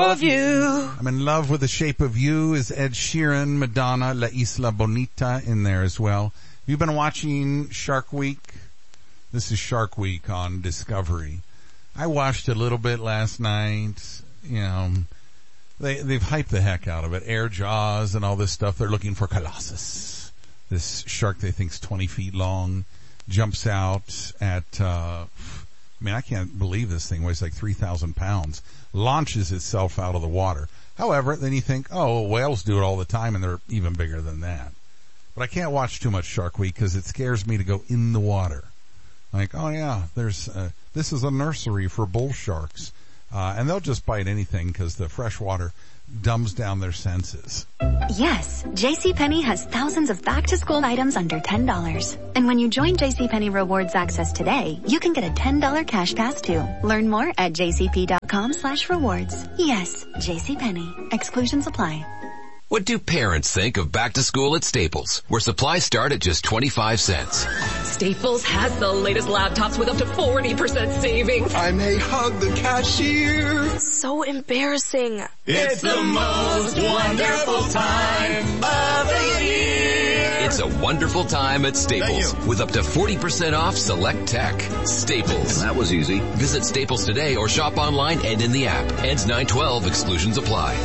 of you. I'm in love with the shape of you is Ed Sheeran, Madonna, La Isla Bonita in there as well. You've been watching Shark Week? This is Shark Week on Discovery. I watched a little bit last night. You know, they've hyped the heck out of it. Air Jaws and all this stuff. They're looking for Colossus. This shark they think's 20 feet long, jumps out at, I can't believe this thing weighs like 3,000 pounds, launches itself out of the water. However, then you think, oh, whales do it all the time and they're even bigger than that. But I can't watch too much Shark Week because it scares me to go in the water. Like, oh yeah, this is a nursery for bull sharks. And they'll just bite anything because the fresh water dumbs down their senses. Yes, JCPenney has thousands of back-to-school items under $10. And when you join JCPenney Rewards Access today, you can get a $10 cash pass too. Learn more at jcp.com/rewards. Yes, JCPenney. Exclusions apply. What do parents think of back to school at Staples, where supplies start at just 25 cents? Staples has the latest laptops with up to 40% savings. I may hug the cashier. So embarrassing. It's the most wonderful time of the year. It's a wonderful time at Staples with up to 40% off select tech. Staples. That was easy. Visit Staples today or shop online and in the app. Ends 9/12. Exclusions apply.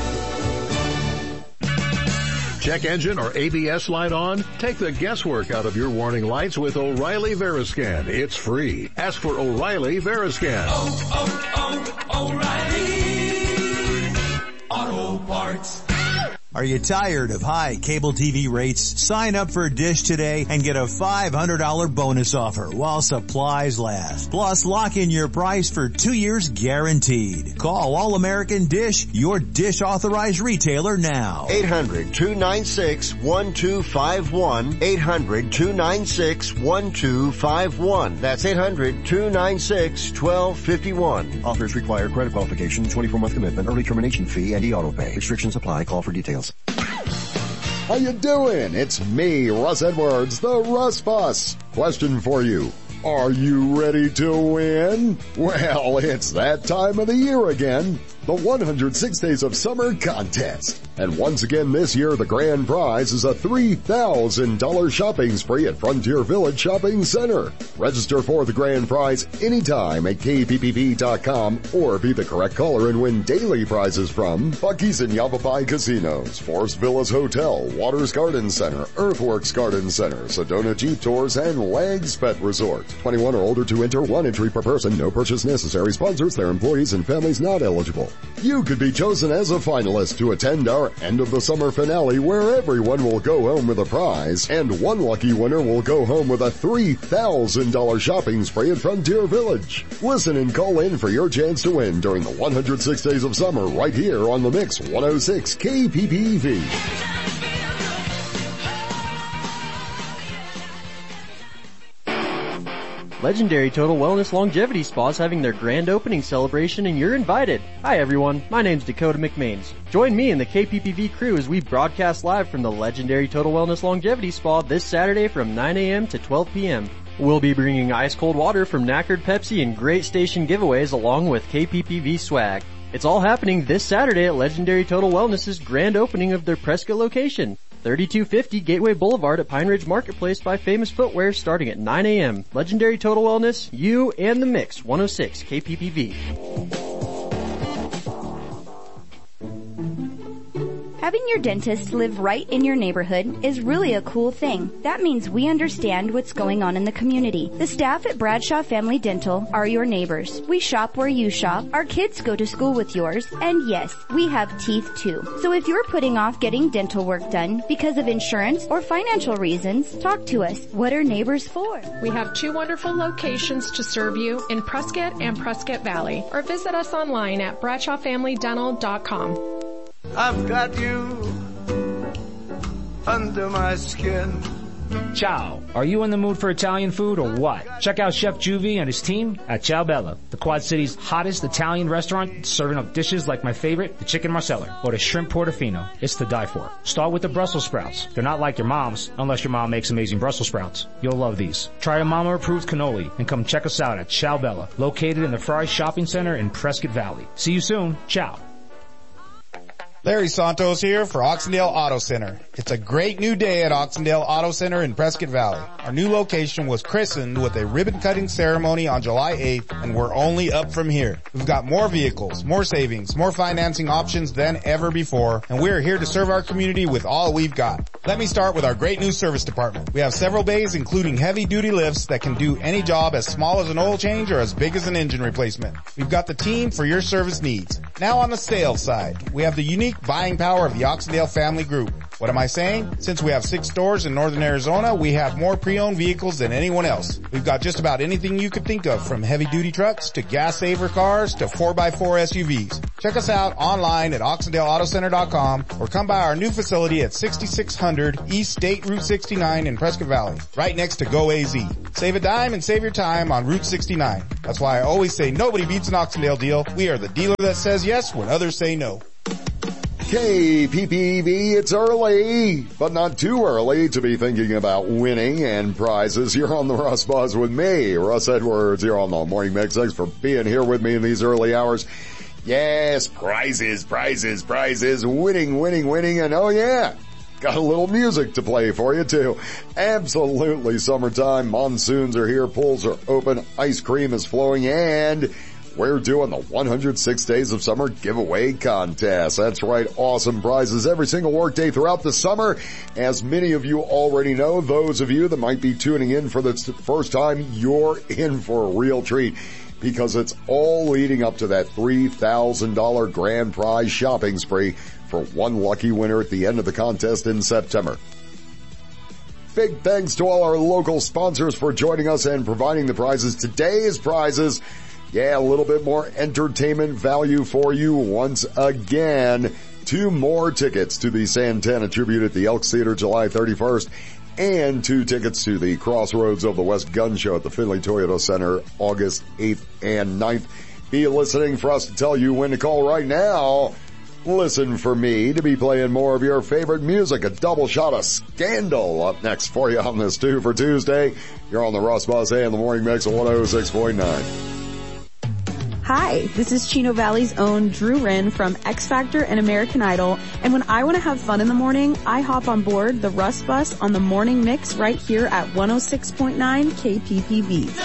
Check engine or ABS light on? Take the guesswork out of your warning lights with O'Reilly Veriscan. It's free. Ask for O'Reilly Veriscan. O'Reilly Auto Parts. Are you tired of high cable TV rates? Sign up for Dish today and get a $500 bonus offer while supplies last. Plus, lock in your price for 2 years guaranteed. Call All American Dish, your Dish authorized retailer now. 800-296-1251. 800-296-1251. That's 800-296-1251. Offers require credit qualification, 24-month commitment, early termination fee, and e-auto pay. Restrictions apply. Call for details. How you doing? It's me, Russ Edwards, the Russ Boss. Question for you. Are you ready to win? Well, it's that time of the year again. The 106 Days of Summer Contest. And once again this year, the grand prize is a $3,000 shopping spree at Frontier Village Shopping Center. Register for the grand prize anytime at kppv.com or be the correct caller and win daily prizes from Buc-ee's and Yavapai Casinos, Forest Villas Hotel, Waters Garden Center, Earthworks Garden Center, Sedona Jeep Tours, and Legs Pet Resort. 21 or older to enter, 1 entry per person, no purchase necessary. Sponsors, their employees, and families not eligible. You could be chosen as a finalist to attend our end of the summer finale where everyone will go home with a prize and one lucky winner will go home with a $3,000 shopping spree at Frontier Village. Listen and call in for your chance to win during the 106 Days of Summer right here on the Mix 106 KPPV. Legendary Total Wellness Longevity Spa is having their grand opening celebration and you're invited. Hi everyone, my name's Dakota McMains. Join me and the KPPV crew as we broadcast live from the Legendary Total Wellness Longevity Spa this Saturday from 9 a.m. to 12 p.m. We'll be bringing ice cold water from Knackered Pepsi and great station giveaways along with KPPV swag. It's all happening this Saturday at Legendary Total Wellness's grand opening of their Prescott location. 3250 Gateway Boulevard at Pine Ridge Marketplace by Famous Footwear starting at 9 a.m. Legendary Total Wellness, you and the Mix 106 KPPV. Having your dentist live right in your neighborhood is really a cool thing. That means we understand what's going on in the community. The staff at Bradshaw Family Dental are your neighbors. We shop where you shop. Our kids go to school with yours. And yes, we have teeth too. So if you're putting off getting dental work done because of insurance or financial reasons, talk to us. What are neighbors for? We have 2 wonderful locations to serve you in Prescott and Prescott Valley. Or visit us online at bradshawfamilydental.com. I've got you under my skin. Ciao. Are you in the mood for Italian food or what? Check out Chef Juvie and his team at Ciao Bella, the Quad City's hottest Italian restaurant, serving up dishes like my favorite, the chicken marsala, or the shrimp portofino. It's to die for. Start with the Brussels sprouts. They're not like your mom's, unless your mom makes amazing Brussels sprouts. You'll love these. Try a mama-approved cannoli and come check us out at Ciao Bella, located in the Fry Shopping Center in Prescott Valley. See you soon. Ciao. Larry Santos here for Oxendale Auto Center. It's a great new day at Oxendale Auto Center in Prescott Valley. Our new location was christened with a ribbon cutting ceremony on July 8th, and we're only up from here. We've got more vehicles, more savings, more financing options than ever before, and we're here to serve our community with all we've got. Let me start with our great new service department. We have several bays including heavy duty lifts that can do any job as small as an oil change or as big as an engine replacement. We've got the team for your service needs. Now on the sales side, we have the unique buying power of the Oxendale Family Group. What am I saying? Since we have 6 stores in northern Arizona, we have more pre-owned vehicles than anyone else. We've got just about anything you could think of, from heavy-duty trucks to gas-saver cars to 4x4 SUVs. Check us out online at OxendaleAutoCenter.com or come by our new facility at 6600 East State Route 69 in Prescott Valley, right next to Go AZ. Save a dime and save your time on Route 69. That's why I always say nobody beats an Oxendale deal. We are the dealer that says yes when others say no. KPPV, it's early, but not too early to be thinking about winning and prizes. You're on the Russ Buzz with me, Russ Edwards, here on the Morning Mix. Thanks for being here with me in these early hours. Yes, prizes, winning, and oh yeah, got a little music to play for you too. Absolutely summertime, monsoons are here, pools are open, ice cream is flowing, and we're doing the 106 Days of Summer giveaway contest. That's right, awesome prizes every single workday throughout the summer. As many of you already know, those of you that might be tuning in for the first time, you're in for a real treat, because it's all leading up to that $3,000 grand prize shopping spree for one lucky winner at the end of the contest in September. Big thanks to all our local sponsors for joining us and providing the prizes. Today's prizes, yeah, a little bit more entertainment value for you once again. 2 more tickets to the Santana Tribute at the Elks Theater July 31st, and 2 tickets to the Crossroads of the West Gun Show at the Findlay Toyota Center August 8th and 9th. Be listening for us to tell you when to call right now. Listen for me to be playing more of your favorite music. A double shot of Scandal up next for you on this 2 for Tuesday. You're on the Russ Buzz and the Morning Mix of 106.9. Hi, this is Chino Valley's own Drew Wren from X Factor and American Idol, and when I want to have fun in the morning, I hop on board the Russ Bus on the Morning Mix right here at 106.9 KPPV.